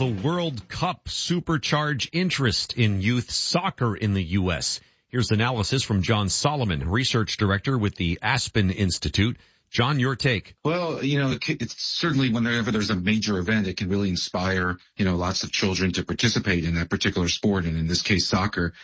the World Cup supercharge interest in youth soccer in the U.S.? Here's analysis from John Solomon, research director with the Aspen Institute. John, your take. Well, it's certainly whenever there's a major event, it can really inspire, lots of children to participate in that particular sport. And in this case, soccer,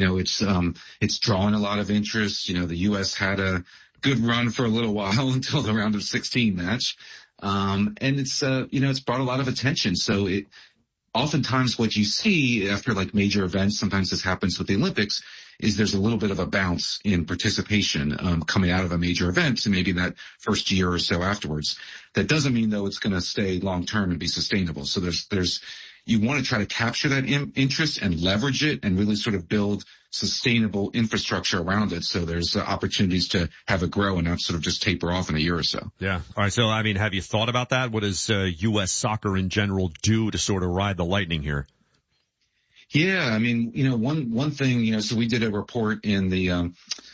it's drawing a lot of interest. The U.S. had a good run for a little while until the round of 16 match. And it's brought a lot of attention. So oftentimes what you see after like major events, sometimes this happens with the Olympics, is there's a little bit of a bounce in participation coming out of a major event and maybe that first year or so afterwards. That doesn't mean though it's going to stay long term and be sustainable. So you want to try to capture that interest and leverage it and really sort of build sustainable infrastructure around it. So there's opportunities to have it grow and not sort of just taper off in a year or so. Yeah. All right. So, have you thought about that? What does U.S. soccer in general do to sort of ride the lightning here? Yeah. One thing, so we did a report in New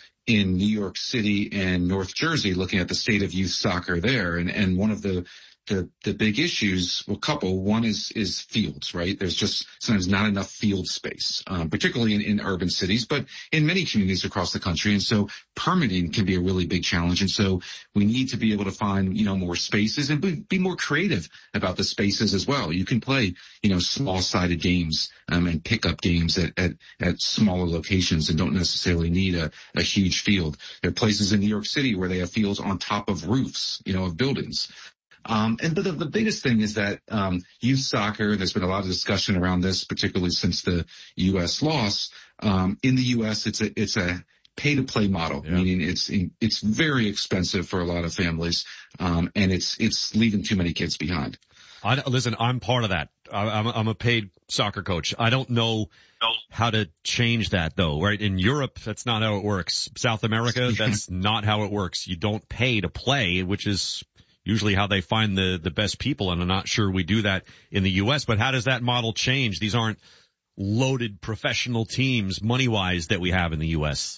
York City and North Jersey looking at the state of youth soccer there. And one of the big issues, one is fields, right? There's just sometimes not enough field space, particularly in urban cities, but in many communities across the country. And so permitting can be a really big challenge. And so we need to be able to find, more spaces and be more creative about the spaces as well. You can play, small-sided games, and pickup games at smaller locations and don't necessarily need a huge field. There are places in New York City where they have fields on top of roofs, of buildings. But the biggest thing is that, youth soccer, there's been a lot of discussion around this, particularly since the U.S. loss. In the U.S., it's a pay to play model, meaning it's very expensive for a lot of families. And it's leaving too many kids behind. Listen, I'm part of that. I'm a paid soccer coach. I don't know how to change that though, right? In Europe, that's not how it works. South America, that's not how it works. You don't pay to play, which is usually how they find the best people, and I'm not sure we do that in the U.S., but how does that model change? These aren't loaded professional teams, money-wise, that we have in the U.S.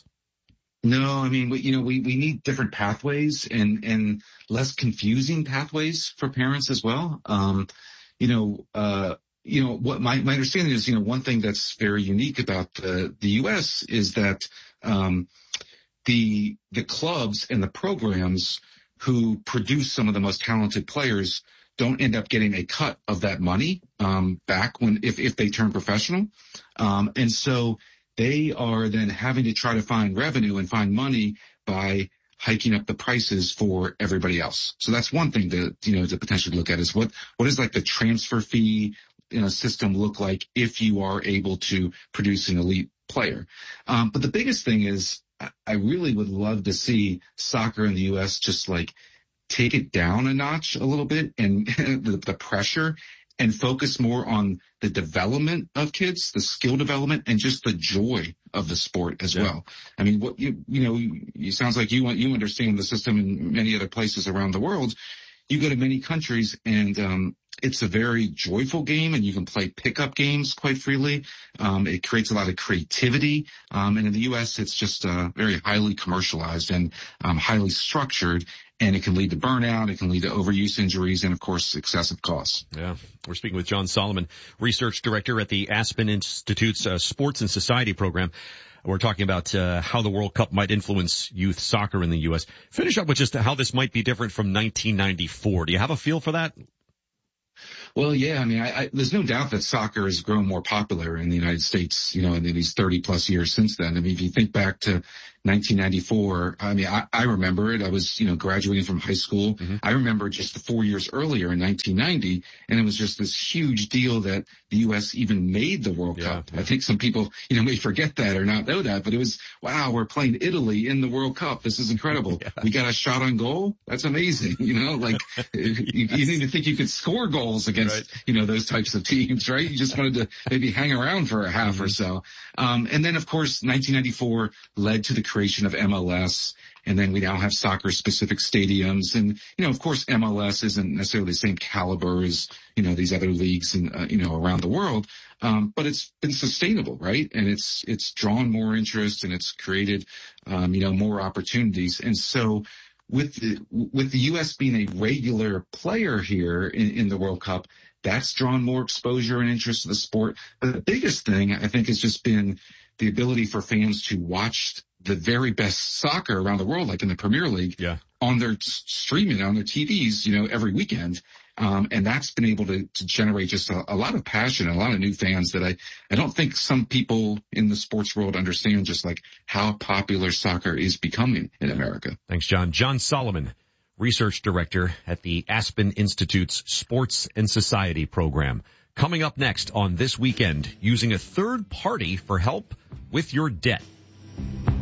No, we need different pathways and less confusing pathways for parents as well. What my understanding is, one thing that's very unique about the U.S. is that the clubs and the programs who produce some of the most talented players don't end up getting a cut of that money back if they turn professional. And so they are then having to try to find revenue and find money by hiking up the prices for everybody else. So that's one thing to potentially look at is what is like the transfer fee system look like if you are able to produce an elite player. But the biggest thing is I really would love to see soccer in the U.S. just like take it down a notch a little bit and the pressure and focus more on the development of kids, the skill development, and just the joy of the sport as well. What you sounds like you understand the system in many other places around the world. You go to many countries and it's a very joyful game, and you can play pickup games quite freely. It creates a lot of creativity. And in the U.S., it's just very highly commercialized and highly structured, and it can lead to burnout. It can lead to overuse injuries and, of course, excessive costs. Yeah. We're speaking with John Solomon, research director at the Aspen Institute's Sports and Society program. We're talking about how the World Cup might influence youth soccer in the U.S. Finish up with just how this might be different from 1994. Do you have a feel for that? Well, yeah, there's no doubt that soccer has grown more popular in the United States, in these 30 plus years since then. If you think back to 1994, I remember it. I was, graduating from high school. Mm-hmm. I remember just 4 years earlier in 1990, and it was just this huge deal that the U.S. even made the World Cup. I think some people, may forget that or not know that, but it was, wow, we're playing Italy in the World Cup. This is incredible. Yeah. We got a shot on goal. That's amazing. You didn't even think you could score goals against, those types of teams, right? You just wanted to maybe hang around for a half or so. And then, of course, 1994 led to the creation of MLS. And then we now have soccer specific stadiums. And, of course, MLS isn't necessarily the same caliber as, these other leagues and, around the world. But it's been sustainable, right? And it's drawn more interest and it's created, more opportunities. And so with the U.S. being a regular player here in the World Cup, That's drawn more exposure and interest to the sport. But the biggest thing, I think, has just been the ability for fans to watch the very best soccer around the world, like in the Premier League, on their streaming, on their TVs, every weekend. And that's been able to generate just a lot of passion and a lot of new fans that I don't think some people in the sports world understand just like how popular soccer is becoming in America. Thanks, John. John Solomon, Research Director at the Aspen Institute's Sports and Society program. Coming up next on This Weekend, using a third party for help with your debt.